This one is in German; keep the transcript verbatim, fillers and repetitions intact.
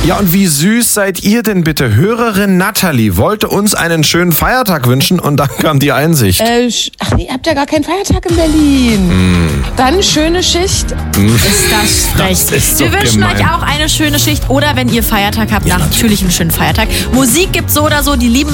Ja, und wie süß seid ihr denn bitte? Hörerin Natalie wollte uns einen schönen Feiertag wünschen und dann kam die Einsicht. Äh, ach, ihr habt ja gar keinen Feiertag in Berlin. Mm. Dann schöne Schicht. Mm. Ist das frech. Das ist Wir doch wünschen gemein. euch auch eine schöne Schicht oder wenn ihr Feiertag habt, Ja, natürlich einen schönen Feiertag. Musik gibt's so oder so, die lieben